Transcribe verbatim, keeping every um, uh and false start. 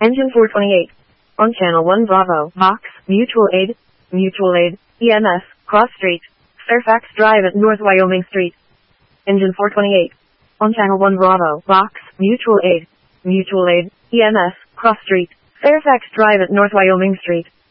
Engine four twenty-eight. On Channel one Bravo, Vox, Mutual Aid, Mutual Aid, E M S, Cross Street, Fairfax Drive at North Wyoming Street. Engine four twenty-eight. On Channel one Bravo, Vox, Mutual Aid, Mutual Aid, E M S, Cross Street, Fairfax Drive at North Wyoming Street.